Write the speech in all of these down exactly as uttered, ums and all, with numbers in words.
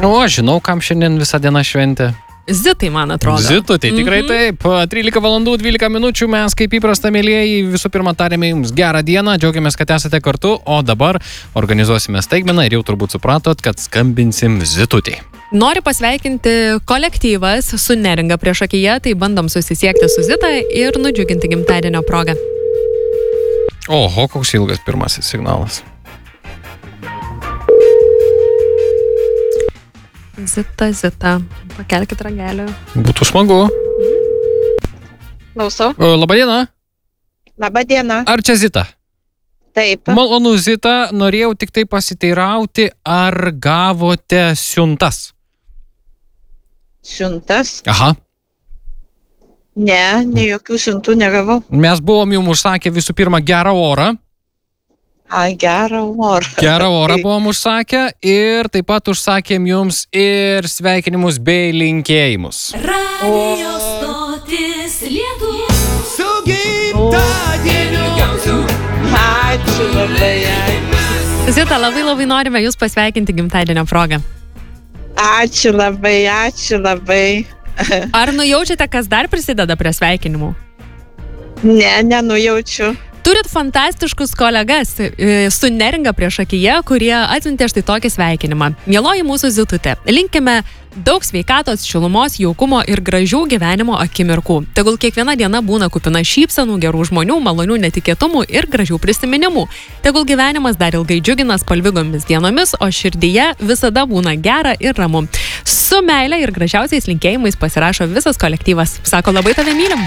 O, žinau, kam šiandien visą dieną šventė. Zitai, man atrodo. Zitai, tikrai mm-hmm. taip. trylika valandų dvylika minučių mes kaip įprasta, mielieji, visų pirma tarėme jums gerą dieną, džiaugiamės, kad esate kartu, o dabar organizuosime staigmeną ir jau turbūt supratot, kad skambinsim Zitutei. Nori pasveikinti kolektyvas su Neringa priešakyje, tai bandom susisiekti su Zita ir nudžiuginti gimtadienio progą. Oho, koks ilgas pirmasis signalas. Zita, Zita, pakelkit ragelį. Būtų smagu. Klausau. Labadiena. Labadiena. Ar čia Zita? Taip. Malonu, Zita, norėjau tik tai pasiteirauti, ar gavote siuntas? Siuntas? Aha. Ne, ne jokių siuntų negavau. Mes buvom jums užsakę visų pirma gerą orą. A, gerą orą. Gerą orą buvom užsakę ir taip pat užsakėm jums ir sveikinimus bei linkėjimus. Radio stotis Lietuva. Su gimtadieniu. Ačiū labai, ačiū. Zita, labai labai norime jūs pasveikinti gimtadienio progą. Ačiū labai, ačiū labai. Ar nujaučiate, kas dar prisideda prie sveikinimų? Ne, nenujaučiu. Turit fantastiškus kolegas su Neringa priešakyje, kurie atsiuntė štai tokį sveikinimą. Mieloji mūsų Zitutė, linkime daug sveikatos, šilumos, jaukumo ir gražių gyvenimo akimirkų. Tegul kiekviena diena būna kupina šypsenų, gerų žmonių, malonių netikėtumų ir gražių prisiminimų. Tegul gyvenimas dar ilgai džiugina spalvingomis dienomis, o širdyje visada būna gera ir ramu. Su meile ir gražiausiais linkėjimais pasirašo visas kolektyvas. Sako, labai tave mylim.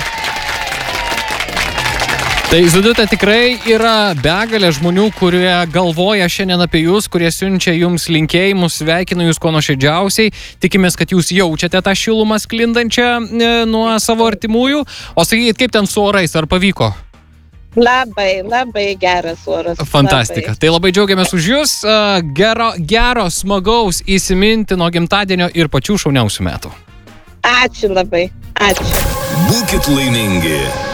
Tai Zitutė, tikrai yra begalė žmonių, kurie galvoja šiandien apie jūs, kurie siunčia jums linkėjimus, sveikinu jūs kuo nuoširdžiausiai. Tikimės, kad jūs jaučiate tą šilumą sklindančią e, nuo savo artimųjų. O sakykit, kaip ten su orais, ar pavyko? Labai, labai geras oras. Fantastika. Labai. Tai labai džiaugiamės už jūs. Gero, gero, smagaus įsimintino gimtadienio ir pačių šauniausių metų. Ačiū labai. Ačiū. Būkit laimingi.